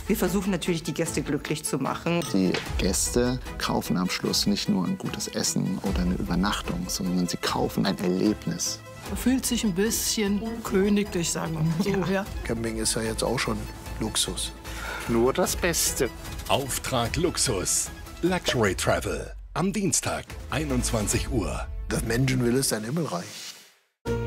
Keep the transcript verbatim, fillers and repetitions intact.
Wir versuchen natürlich, die Gäste glücklich zu machen. Die Gäste kaufen am Schluss nicht nur ein gutes Essen oder eine Übernachtung, sondern sie kaufen ein Erlebnis. Man fühlt sich ein bisschen königlich, sagen wir mal so. Ja. Ja. Camping ist ja jetzt auch schon Luxus. Nur das Beste. Auftrag Luxus. Luxury Travel. Am Dienstag, einundzwanzig Uhr. Das Menschenwille ist ein Himmelreich.